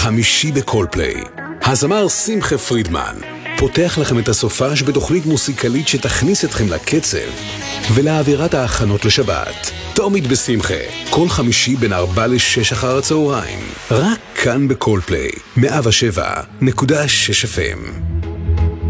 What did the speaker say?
חמישי בקולפליי. הזמר שמחה פרידמן פותח לכם את הסופש בתוכנית מוסיקלית שתכניס אתכם לקצב ולאווירת ההכנות לשבת. תעמיד בשמחה, כל חמישי בין 4 ל-6 אחר הצהריים. רק כאן בקולפליי, 107.6 FM.